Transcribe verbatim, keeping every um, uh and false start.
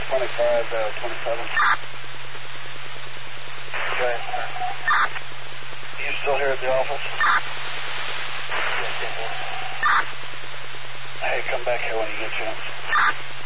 twenty-five, uh, twenty-seven. Okay. You still here at the office? Yes, yes, yes. Hey, come back here when you get a chance.